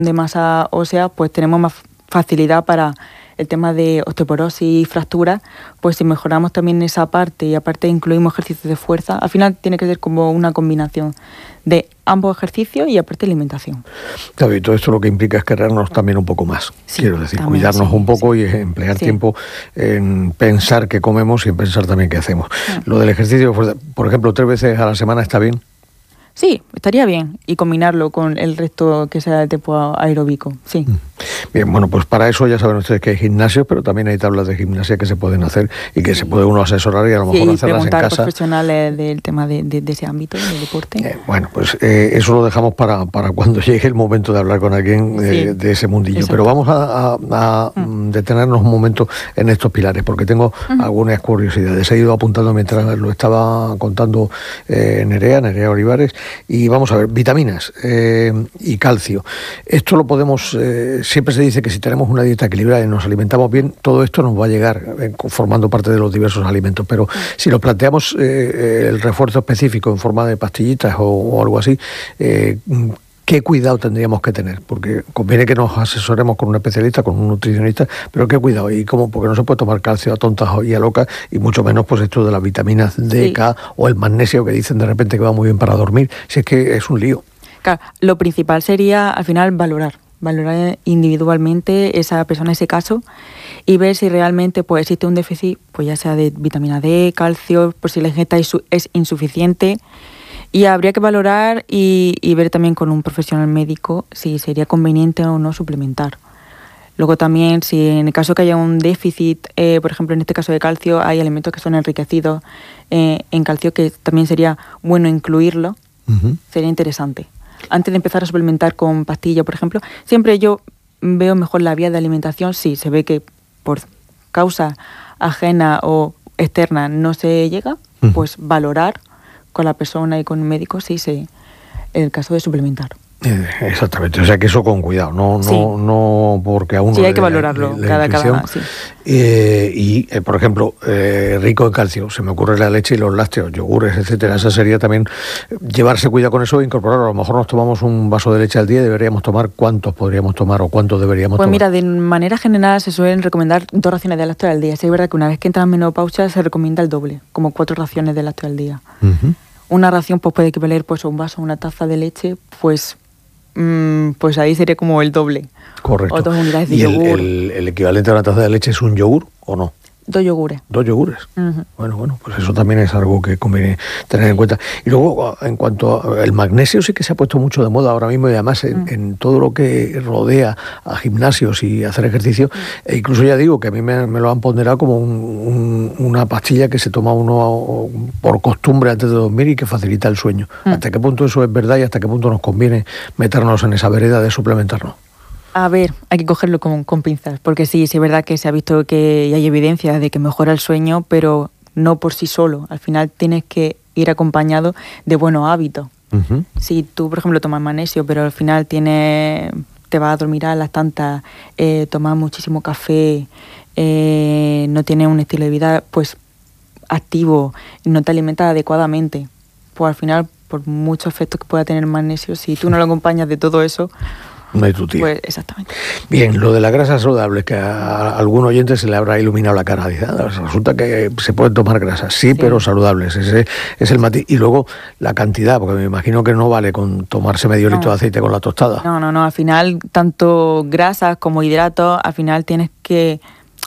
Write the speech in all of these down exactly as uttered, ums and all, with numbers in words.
de masa ósea, pues tenemos más facilidad para el tema de osteoporosis y fracturas, pues si mejoramos también esa parte y aparte incluimos ejercicios de fuerza, al final tiene que ser como una combinación de ambos ejercicios y aparte alimentación. Claro, y todo esto lo que implica es querernos también un poco más. Sí, Quiero decir, también, cuidarnos sí, un poco sí. y emplear Sí. tiempo en pensar qué comemos y en pensar también qué hacemos. Sí. Lo del ejercicio de fuerza, por ejemplo, tres veces a la semana está bien. Sí, estaría bien. Y combinarlo con el resto que sea de tipo aeróbico, sí. Bien, bueno, pues para eso ya saben ustedes que hay gimnasios, pero también hay tablas de gimnasia que se pueden hacer y que sí. se puede uno asesorar y a lo mejor sí, hacerlas en preguntar casa. a profesionales del tema de, de, de ese ámbito, del deporte. Eh, bueno, pues eh, eso lo dejamos para, para cuando llegue el momento de hablar con alguien eh, Sí, de ese mundillo. exacto. Pero vamos a, a, a mm. detenernos un momento en estos pilares, porque tengo uh-huh. algunas curiosidades. He ido apuntando mientras lo estaba contando eh, Nerea, Nerea Olivares, y vamos a ver, vitaminas eh, y calcio. Esto lo podemos, eh, siempre se dice que si tenemos una dieta equilibrada y nos alimentamos bien, todo esto nos va a llegar eh, formando parte de los diversos alimentos. Pero si nos planteamos eh, el refuerzo específico en forma de pastillitas o, o algo así, eh, ¿qué cuidado tendríamos que tener? Porque conviene que nos asesoremos con un especialista, con un nutricionista, pero ¿qué cuidado? ¿Y cómo? Porque no se puede tomar calcio a tontas y a locas, y mucho menos pues esto de las vitaminas D, sí. K o el magnesio que dicen de repente que va muy bien para dormir. Si es que es un lío. Claro, lo principal sería al final valorar, valorar individualmente esa persona, ese caso, y ver si realmente pues existe un déficit, pues ya sea de vitamina D, calcio, por si la ingesta es insuficiente. Y habría que valorar y, y ver también con un profesional médico si sería conveniente o no suplementar. Luego también, si en el caso que haya un déficit, eh, por ejemplo en este caso de calcio, hay alimentos que son enriquecidos eh, en calcio, que también sería bueno incluirlo, uh-huh. sería interesante. Antes de empezar a suplementar con pastilla, por ejemplo, siempre yo veo mejor la vía de alimentación si se ve que por causa ajena o externa no se llega, uh-huh. pues valorar con la persona y con el médico si se el caso de suplementar. Eh, exactamente, o sea que eso con cuidado, no, sí. no, no porque a uno sí, hay le, que valorarlo le, le cada, cada sí. eh, y eh, por ejemplo eh, rico en calcio, se me ocurre la leche y los lácteos, yogures, etcétera. Esa sería también llevarse cuidado con eso e incorporarlo. A lo mejor nos tomamos un vaso de leche al día y deberíamos tomar, ¿cuántos podríamos tomar o cuántos deberíamos pues tomar? Pues mira, de manera general se suelen recomendar dos raciones de lácteos al día. Sí, es verdad que una vez que entras en menopausia se recomienda el doble, como cuatro raciones de lácteos al día. Uh-huh. Una ración pues puede equivaler pues a un vaso, una taza de leche, pues Mm, pues ahí sería como el doble. Correcto. O dos unidades de ¿Y yogur. El, el, el equivalente a una taza de leche es un yogur o no? Dos yogures. Dos yogures. Uh-huh. Bueno, bueno, pues eso también es algo que conviene tener en cuenta. Y luego, en cuanto al magnesio, sí que se ha puesto mucho de moda ahora mismo, y además en, uh-huh. en todo lo que rodea a gimnasios y hacer ejercicio. Uh-huh. E incluso ya digo que a mí me, me lo han ponderado como un, un, una pastilla que se toma uno por costumbre antes de dormir y que facilita el sueño. Uh-huh. ¿Hasta qué punto eso es verdad y hasta qué punto nos conviene meternos en esa vereda de suplementarnos? A ver, hay que cogerlo con, con pinzas, porque sí, sí es verdad que se ha visto que y hay evidencia de que mejora el sueño, pero no por sí solo. Al final tienes que ir acompañado de buenos hábitos. Uh-huh. Si tú, por ejemplo, tomas magnesio, pero al final tienes, te vas a dormir a las tantas, eh, tomas muchísimo café, eh, no tienes un estilo de vida pues activo, no te alimentas adecuadamente, pues al final, por muchos efectos que pueda tener el magnesio, si tú no lo acompañas de todo eso, no hay tu tío. Pues exactamente. Bien, lo de la grasa saludable, que a algún oyente se le habrá iluminado la cara. Dice, resulta que se pueden tomar grasas, sí, sí, pero saludables. Ese es el matiz. Y luego la cantidad, porque me imagino que no vale con tomarse medio no. litro de aceite con la tostada. No, no, no. Al final, tanto grasas como hidratos, al final tienes que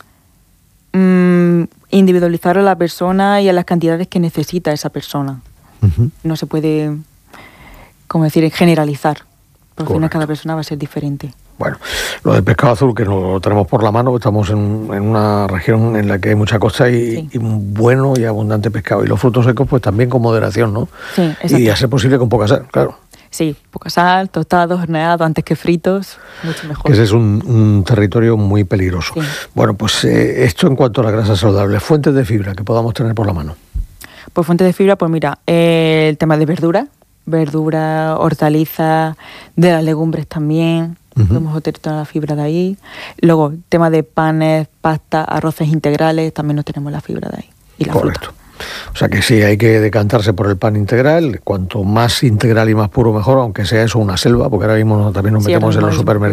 mmm, individualizar a la persona y a las cantidades que necesita esa persona. Uh-huh. No se puede, como decir, generalizar. Por fin cada persona va a ser diferente. Bueno, lo del pescado azul, que lo tenemos por la mano, estamos en, en una región en la que hay mucha costa y, sí. y un bueno y abundante pescado. Y los frutos secos, pues también con moderación, ¿no? Sí, exacto. Y a ser posible con poca sal, claro. Sí, poca sal, tostados, horneados, antes que fritos, mucho mejor. Que ese es un, un territorio muy peligroso. Sí. Bueno, pues eh, esto en cuanto a la grasa saludable. Fuentes de fibra que podamos tener por la mano. Pues fuentes de fibra, pues mira, eh, el tema de verdura. Verdura, hortalizas, de las legumbres también, uh-huh. podemos obtener toda la fibra de ahí. Luego, tema de panes, pasta, arroces integrales, también nos tenemos la fibra de ahí. Y la Correcto. fruta. O sea que sí, hay que decantarse por el pan integral, cuanto más integral y más puro mejor, aunque sea eso una selva, porque ahora mismo también nos Sí, metemos en ahora los mismo supermercados